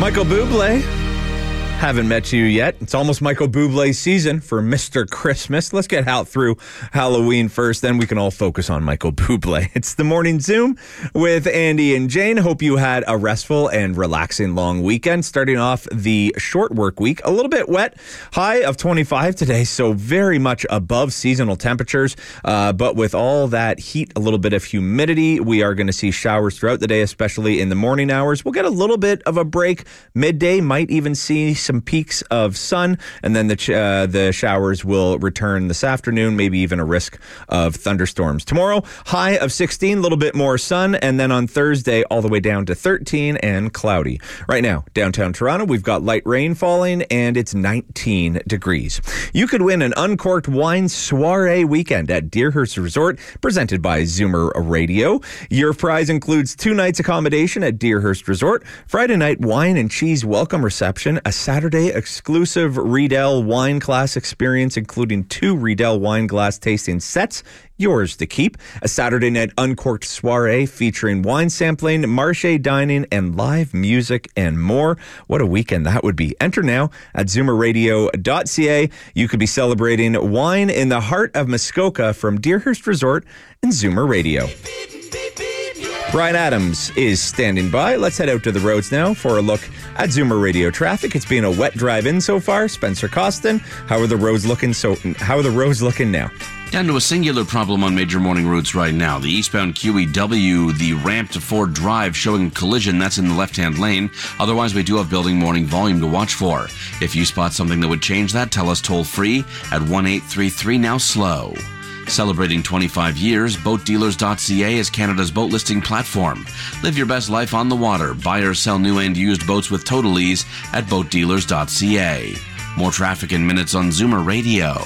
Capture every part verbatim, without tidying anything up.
Michael Bublé. Haven't met you yet. It's almost Michael Bublé season for Mister Christmas. Let's get out through Halloween first, then we can all focus on Michael Bublé. It's the Morning Zoom with Andy and Jane. Hope you had a restful and relaxing long weekend. Starting off the short work week, a little bit wet. High of twenty-five today, so very much above seasonal temperatures. Uh, but with all that heat, a little bit of humidity, we are going to see showers throughout the day, especially in the morning hours. We'll get a little bit of a break midday, might even see some peaks of sun, and then the ch- uh, the showers will return this afternoon, maybe even a risk of thunderstorms. Tomorrow, high of sixteen, a little bit more sun, and then on Thursday, all the way down to thirteen and cloudy. Right now, downtown Toronto, we've got light rain falling, and it's nineteen degrees. You could win an uncorked wine soiree weekend at Deerhurst Resort, presented by Zoomer Radio. Your prize includes two nights accommodation at Deerhurst Resort, Friday night wine and cheese welcome reception, a Saturday exclusive Riedel wine glass experience, including two Riedel wine glass tasting sets, yours to keep. A Saturday night uncorked soiree featuring wine sampling, marché dining, and live music and more. What a weekend that would be. Enter now at zoomer radio dot c a. You could be celebrating wine in the heart of Muskoka from Deerhurst Resort and Zoomer Radio. Brian Adams is standing by. Let's head out to the roads now for a look at Zoomer Radio traffic. It's been a wet drive-in so far. Spencer Costin, how are the roads looking? So, how are the roads looking now? Down to a singular problem on major morning routes right now. The eastbound Q E W, the ramp to Ford Drive showing collision. That's in the left-hand lane. Otherwise, we do have building morning volume to watch for. If you spot something that would change that, tell us toll-free at one eight three three now slow. Celebrating twenty-five years, boat dealers dot c a is Canada's boat listing platform. Live your best life on the water. Buy or sell new and used boats with total ease at boat dealers dot c a. More traffic in minutes on Zoomer Radio.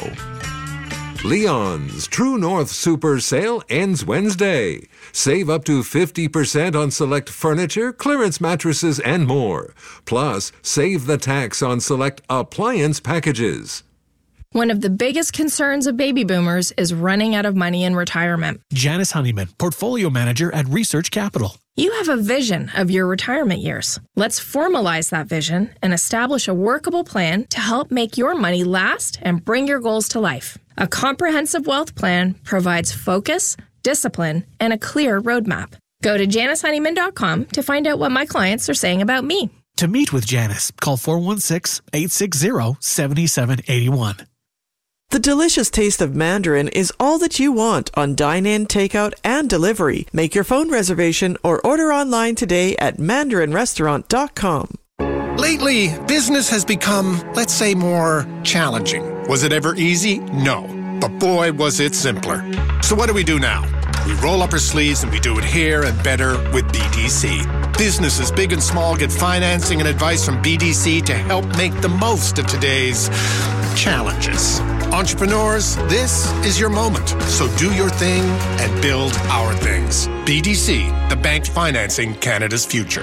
Leon's True North Super Sale ends Wednesday. Save up to fifty percent on select furniture, clearance mattresses, and more. Plus, save the tax on select appliance packages. One of the biggest concerns of baby boomers is running out of money in retirement. Janice Honeyman, Portfolio Manager at Research Capital. You have a vision of your retirement years. Let's formalize that vision and establish a workable plan to help make your money last and bring your goals to life. A comprehensive wealth plan provides focus, discipline, and a clear roadmap. Go to janice honeyman dot com to find out what my clients are saying about me. To meet with Janice, call four one six, eight six zero, seven seven eight one. The delicious taste of Mandarin is all that you want on dine-in, takeout, and delivery. Make your phone reservation or order online today at mandarin restaurant dot com. Lately, business has become, let's say, more challenging. Was it ever easy? No. But boy, was it simpler. So what do we do now? We roll up our sleeves and we do it here and better with B D C. Businesses big and small get financing and advice from B D C to help make the most of today's challenges. Entrepreneurs, this is your moment. So do your thing and build our things. B D C, the bank financing Canada's future.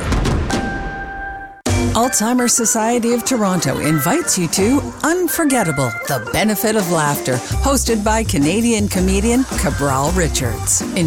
Alzheimer's Society of Toronto invites you to Unforgettable, The Benefit of Laughter, hosted by Canadian comedian Cabral Richards.